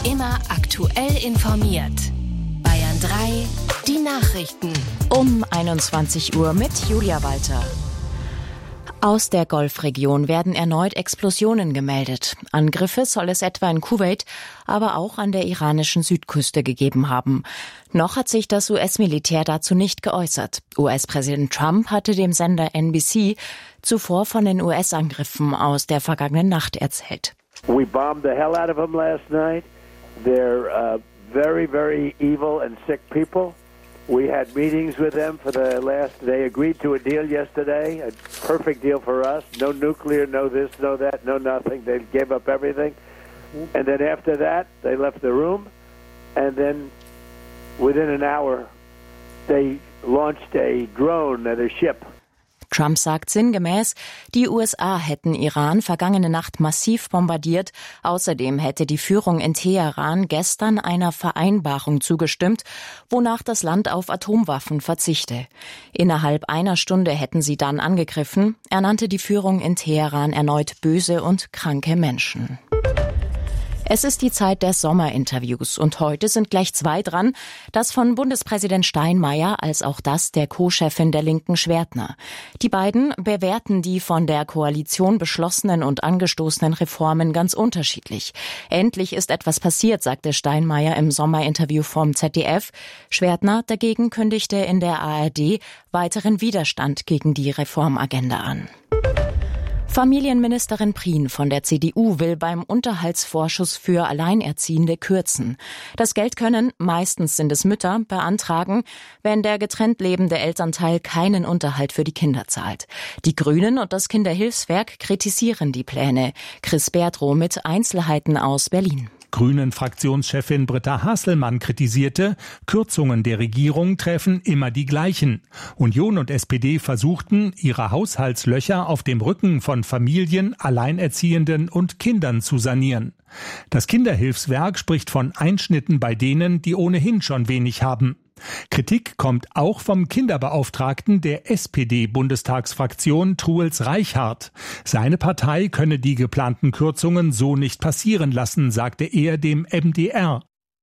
Immer aktuell informiert. Bayern 3, die Nachrichten. Um 21 Uhr mit Julia Walter. Aus der Golfregion werden erneut Explosionen gemeldet. Angriffe soll es etwa in Kuwait, aber auch an der iranischen Südküste gegeben haben. Noch hat sich das US-Militär dazu nicht geäußert. US-Präsident Trump hatte dem Sender NBC zuvor von den US-Angriffen aus der vergangenen Nacht erzählt. We bombed the hell out of them last night. They're very, very evil and sick people. We had meetings with them for the last. They agreed to a deal yesterday, a perfect deal for us. No nuclear, no this, no that, no nothing. They gave up everything. And then after that, they left the room. And then within an hour, they launched a drone at a ship. Trump sagt sinngemäß, die USA hätten Iran vergangene Nacht massiv bombardiert. Außerdem hätte die Führung in Teheran gestern einer Vereinbarung zugestimmt, wonach das Land auf Atomwaffen verzichte. Innerhalb einer Stunde hätten sie dann angegriffen. Er nannte die Führung in Teheran erneut böse und kranke Menschen. Es ist die Zeit der Sommerinterviews und heute sind gleich zwei dran, das von Bundespräsident Steinmeier als auch das der Co-Chefin der Linken Schwertner. Die beiden bewerten die von der Koalition beschlossenen und angestoßenen Reformen ganz unterschiedlich. Endlich ist etwas passiert, sagte Steinmeier im Sommerinterview vom ZDF. Schwertner dagegen kündigte in der ARD weiteren Widerstand gegen die Reformagenda an. Familienministerin Prien von der CDU will beim Unterhaltsvorschuss für Alleinerziehende kürzen. Das Geld können, meistens sind es Mütter, beantragen, wenn der getrennt lebende Elternteil keinen Unterhalt für die Kinder zahlt. Die Grünen und das Kinderhilfswerk kritisieren die Pläne. Chris Bertrow mit Einzelheiten aus Berlin. Grünen-Fraktionschefin Britta Hasselmann kritisierte, Kürzungen der Regierung treffen immer die gleichen. Union und SPD versuchten, ihre Haushaltslöcher auf dem Rücken von Familien, Alleinerziehenden und Kindern zu sanieren. Das Kinderhilfswerk spricht von Einschnitten bei denen, die ohnehin schon wenig haben. Kritik kommt auch vom Kinderbeauftragten der SPD-Bundestagsfraktion Truels Reichhardt. Seine Partei könne die geplanten Kürzungen so nicht passieren lassen, sagte er dem MDR.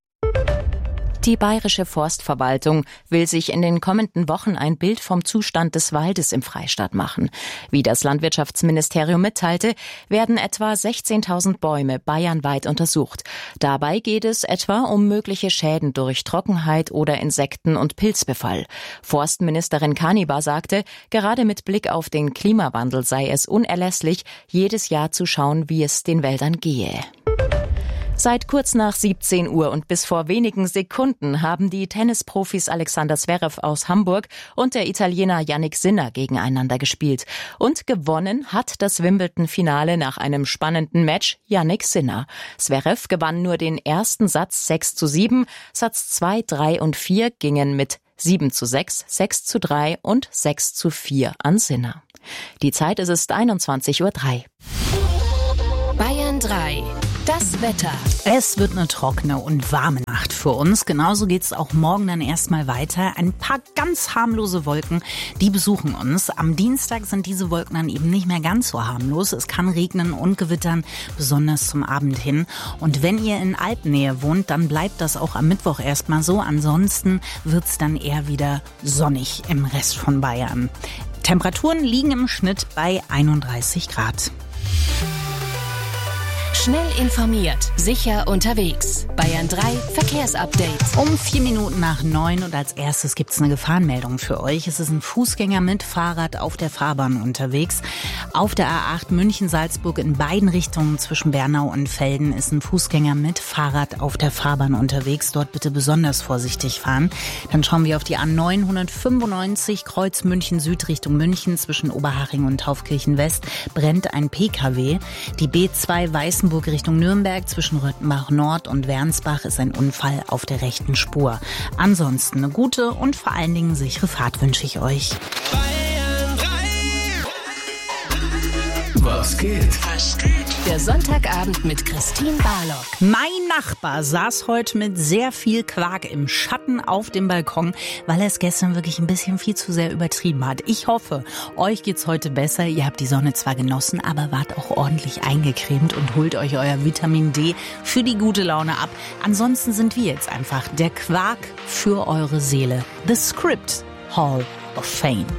Die Bayerische Forstverwaltung will sich in den kommenden Wochen ein Bild vom Zustand des Waldes im Freistaat machen. Wie das Landwirtschaftsministerium mitteilte, werden etwa 16.000 Bäume bayernweit untersucht. Dabei geht es etwa um mögliche Schäden durch Trockenheit oder Insekten- und Pilzbefall. Forstministerin Kanibar sagte, gerade mit Blick auf den Klimawandel sei es unerlässlich, jedes Jahr zu schauen, wie es den Wäldern gehe. Seit kurz nach 17 Uhr und bis vor wenigen Sekunden haben die Tennisprofis Alexander Zverev aus Hamburg und der Italiener Jannik Sinner gegeneinander gespielt. Und gewonnen hat das Wimbledon-Finale nach einem spannenden Match Jannik Sinner. Zverev gewann nur den ersten Satz 6:7, Satz 2, 3 und 4 gingen mit 7:6, 6:3 und 6:4 an Sinner. Die Zeit ist 21:03 Uhr. Bayern 3. Das Wetter. Es wird eine trockene und warme Nacht für uns. Genauso geht's auch morgen dann erstmal weiter. Ein paar ganz harmlose Wolken, die besuchen uns. Am Dienstag sind diese Wolken dann eben nicht mehr ganz so harmlos. Es kann regnen und gewittern, besonders zum Abend hin. Und wenn ihr in Alpennähe wohnt, dann bleibt das auch am Mittwoch erstmal so. Ansonsten wird's dann eher wieder sonnig im Rest von Bayern. Temperaturen liegen im Schnitt bei 31 Grad. Schnell informiert, sicher unterwegs. Bayern 3 Verkehrsupdate. Um 8:04 und als erstes gibt's eine Gefahrenmeldung für euch. Es ist ein Fußgänger mit Fahrrad auf der Fahrbahn unterwegs. Auf der A8 München-Salzburg in beiden Richtungen zwischen Bernau und Velden ist ein Fußgänger mit Fahrrad auf der Fahrbahn unterwegs. Dort bitte besonders vorsichtig fahren. Dann schauen wir auf die A995 Kreuz München Süd Richtung München zwischen Oberhaching und Taufkirchen West brennt ein PKW. Die B2 Weißenburg Richtung Nürnberg zwischen Röttenbach Nord und Wernsbach ist ein Unfall auf der rechten Spur. Ansonsten eine gute und vor allen Dingen sichere Fahrt wünsche ich euch. Bayern 3. Was geht? Der Sonntagabend mit Christine Barlock. Mein Nachbar saß heute mit sehr viel Quark im Schatten auf dem Balkon, weil er es gestern wirklich ein bisschen viel zu sehr übertrieben hat. Ich hoffe, euch geht's heute besser. Ihr habt die Sonne zwar genossen, aber wart auch ordentlich eingecremt und holt euch euer Vitamin D für die gute Laune ab. Ansonsten sind wir jetzt einfach der Quark für eure Seele. The Script Hall of Fame.